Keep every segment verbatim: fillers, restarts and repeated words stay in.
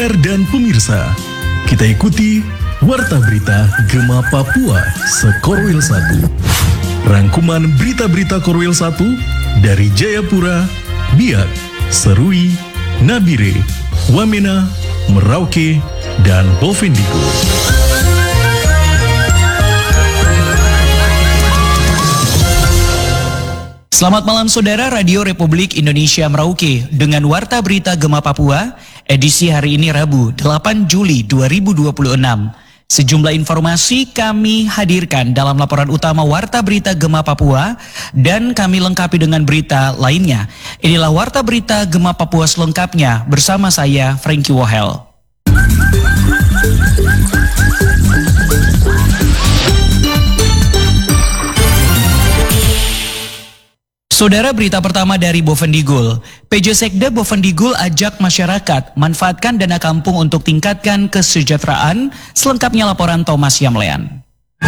pendengar dan pemirsa, kita ikuti Warta Berita Gema Papua Sekorwil satu. Rangkuman berita-berita Korwil satu dari Jayapura, Biak, Serui, Nabire, Wamena, Merauke, dan Bovendigul. Selamat malam saudara Radio Republik Indonesia Merauke dengan Warta Berita Gema Papua, edisi hari ini Rabu delapan Juli dua ribu dua puluh enam. Sejumlah informasi kami hadirkan dalam laporan utama Warta Berita Gema Papua dan kami lengkapi dengan berita lainnya. Inilah Warta Berita Gema Papua selengkapnya bersama saya Frankie Wohel. Saudara, berita pertama dari Bovendigul. P J Sekda Bovendigul ajak masyarakat manfaatkan dana kampung untuk tingkatkan kesejahteraan. Selengkapnya laporan Thomas Yamlean.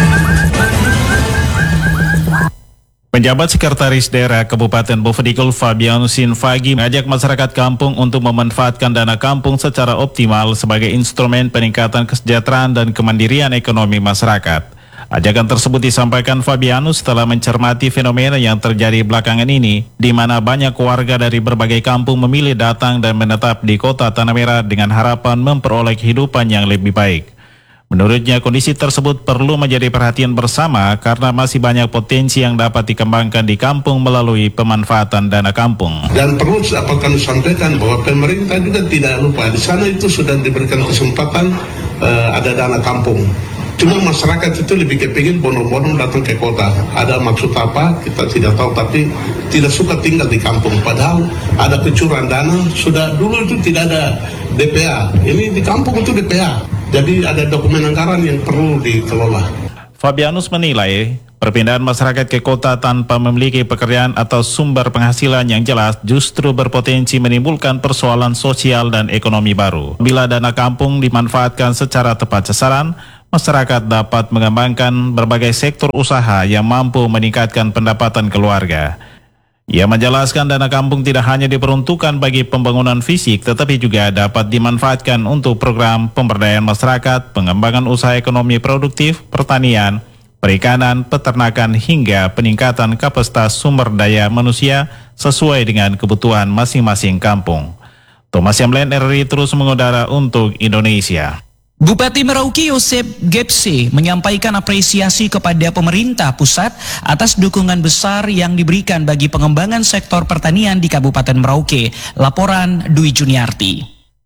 Penjabat Sekretaris Daerah Kabupaten Bovendigul Fabianus Sinfagi mengajak masyarakat kampung untuk memanfaatkan dana kampung secara optimal sebagai instrumen peningkatan kesejahteraan dan kemandirian ekonomi masyarakat. Ajakan tersebut disampaikan Fabianus setelah mencermati fenomena yang terjadi belakangan ini, di mana banyak warga dari berbagai kampung memilih datang dan menetap di kota Tanah Merah dengan harapan memperoleh kehidupan yang lebih baik. Menurutnya, kondisi tersebut perlu menjadi perhatian bersama karena masih banyak potensi yang dapat dikembangkan di kampung melalui pemanfaatan dana kampung. Dan perlu dapat kami sampaikan bahwa pemerintah juga tidak lupa, di sana itu sudah diberikan kesempatan uh, ada dana kampung. Cuma masyarakat itu lebih kepingin bono-bono datang ke kota. Ada maksud apa, kita tidak tahu, tapi tidak suka tinggal di kampung. Padahal ada kecurangan dana, sudah dulu itu tidak ada D P A. Ini di kampung itu D P A. Jadi ada dokumen anggaran yang perlu dikelola. Fabianus menilai, perpindahan masyarakat ke kota tanpa memiliki pekerjaan atau sumber penghasilan yang jelas justru berpotensi menimbulkan persoalan sosial dan ekonomi baru. Bila dana kampung dimanfaatkan secara tepat sasaran, masyarakat dapat mengembangkan berbagai sektor usaha yang mampu meningkatkan pendapatan keluarga. Ia menjelaskan dana kampung tidak hanya diperuntukkan bagi pembangunan fisik, tetapi juga dapat dimanfaatkan untuk program pemberdayaan masyarakat, pengembangan usaha ekonomi produktif, pertanian, perikanan, peternakan, hingga peningkatan kapasitas sumber daya manusia sesuai dengan kebutuhan masing-masing kampung. Thomas Yamlean R R I terus mengudara untuk Indonesia. Bupati Merauke Yosep Gepse menyampaikan apresiasi kepada pemerintah pusat atas dukungan besar yang diberikan bagi pengembangan sektor pertanian di Kabupaten Merauke. Laporan Dwi Juniarti.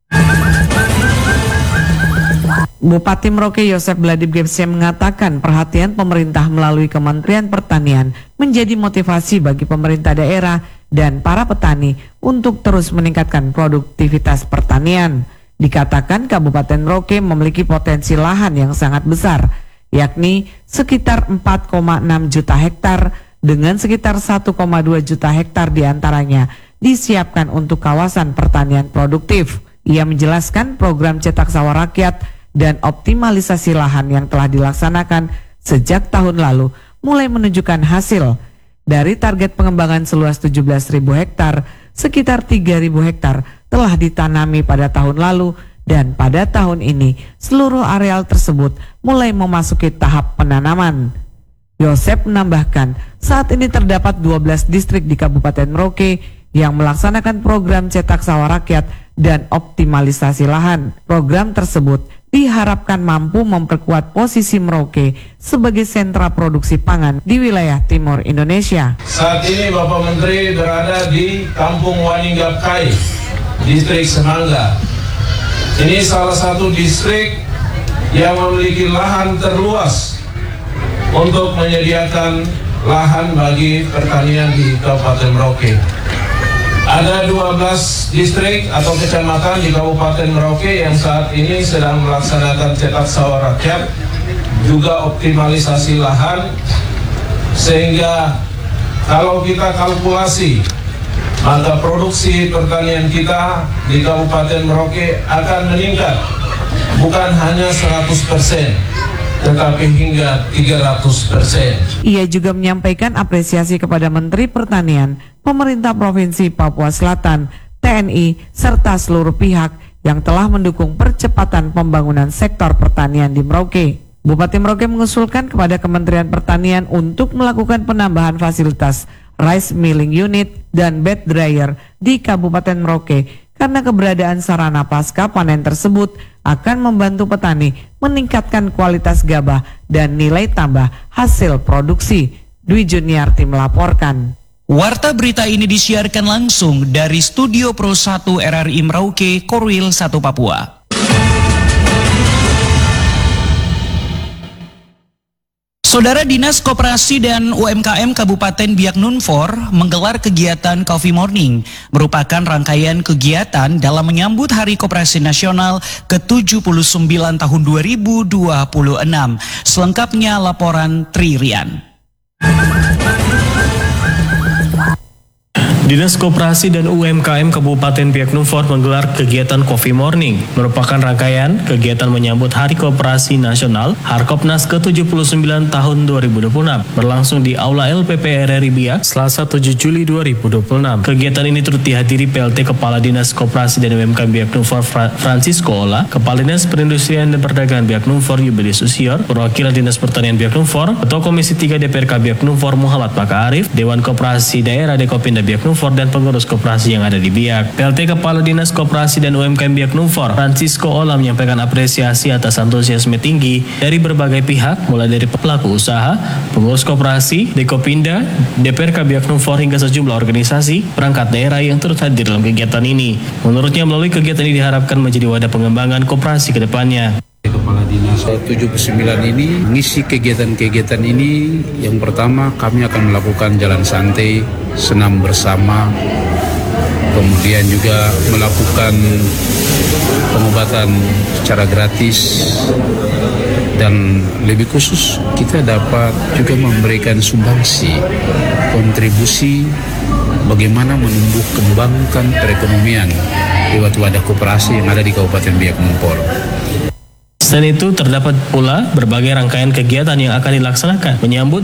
Bupati Merauke Yosep Bladib Gepse mengatakan perhatian pemerintah melalui Kementerian Pertanian menjadi motivasi bagi pemerintah daerah dan para petani untuk terus meningkatkan produktivitas pertanian. Dikatakan Kabupaten Merauke memiliki potensi lahan yang sangat besar, yakni sekitar empat koma enam juta hektar dengan sekitar satu koma dua juta hektar diantaranya disiapkan untuk kawasan pertanian produktif. Ia menjelaskan program cetak sawah rakyat dan optimalisasi lahan yang telah dilaksanakan sejak tahun lalu mulai menunjukkan hasil. Dari target pengembangan seluas tujuh belas ribu hektar, sekitar tiga ribu hektar telah ditanami pada tahun lalu dan pada tahun ini seluruh areal tersebut mulai memasuki tahap penanaman. Yosep menambahkan saat ini terdapat dua belas distrik di Kabupaten Merauke yang melaksanakan program cetak sawah rakyat dan optimalisasi lahan. Program tersebut diharapkan mampu memperkuat posisi Merauke sebagai sentra produksi pangan di wilayah timur Indonesia. Saat ini Bapak Menteri berada di Kampung Waninggakai, Distrik Semangga. Ini salah satu distrik yang memiliki lahan terluas untuk menyediakan lahan bagi pertanian di Kabupaten Merauke. Ada dua belas distrik atau kecamatan di Kabupaten Merauke yang saat ini sedang melaksanakan cetak sawah rakyat, juga optimalisasi lahan, sehingga kalau kita kalkulasi, maka produksi pertanian kita di Kabupaten Merauke akan meningkat bukan hanya seratus persen, tetapi hingga tiga ratus persen. Ia juga menyampaikan apresiasi kepada Menteri Pertanian, pemerintah Provinsi Papua Selatan, T N I, serta seluruh pihak yang telah mendukung percepatan pembangunan sektor pertanian di Merauke. Bupati Merauke mengusulkan kepada Kementerian Pertanian untuk melakukan penambahan fasilitas rice milling unit dan bed dryer di Kabupaten Merauke karena keberadaan sarana pasca panen tersebut akan membantu petani meningkatkan kualitas gabah dan nilai tambah hasil produksi. Dwi Juniarti melaporkan. Warta berita ini disiarkan langsung dari Studio Pro satu R R I Merauke, Korwil satu, Papua. Saudara Dinas Koperasi dan U M K M Kabupaten Biak Numfor menggelar kegiatan Coffee Morning, merupakan rangkaian kegiatan dalam menyambut Hari Koperasi Nasional ke tujuh puluh sembilan tahun dua ribu dua puluh enam. Selengkapnya laporan Tri Rian. Dinas Koperasi dan U M K M Kabupaten Biak Numfor menggelar kegiatan Coffee Morning, merupakan rangkaian kegiatan menyambut Hari Koperasi Nasional Harkopnas ke tujuh puluh sembilan tahun dua ribu dua puluh enam, berlangsung di Aula L P P R R I Biak, Selasa tujuh Juli dua ribu dua puluh enam. Kegiatan ini turut dihadiri P L T Kepala Dinas Koperasi dan U M K M Biak Numfor Francisco Ola, Kepala Dinas Perindustrian dan Perdagangan Biak Numfor Yubilis Susior, perwakilan Dinas Pertanian Biak Numfor, Ketua Komisi tiga D P R K Biak Numfor Muhammad Paka Arif, Dewan Koperasi Daerah Dekopinda Biak Numfor dan pengurus koperasi yang ada di Biak. P L T Kepala Dinas Koperasi dan U M K M Biak Numfor Francisco Ola menyampaikan apresiasi atas antusiasme tinggi dari berbagai pihak, mulai dari pelaku usaha, pengurus koperasi, Dekopinda, D P R K Biak Numfor hingga sejumlah organisasi perangkat daerah yang turut hadir dalam kegiatan ini. Menurutnya melalui kegiatan ini diharapkan menjadi wadah pengembangan koperasi ke depannya. Kepala Dinas tujuh puluh sembilan ini mengisi kegiatan-kegiatan ini. Yang pertama, kami akan melakukan jalan santai, senam bersama, kemudian juga melakukan pengobatan secara gratis, dan lebih khusus kita dapat juga memberikan sumbangsi kontribusi bagaimana menumbuh kembangkan perekonomian lewat wadah koperasi yang ada di Kabupaten Biak Numfor. Selain itu, terdapat pula berbagai rangkaian kegiatan yang akan dilaksanakan menyambut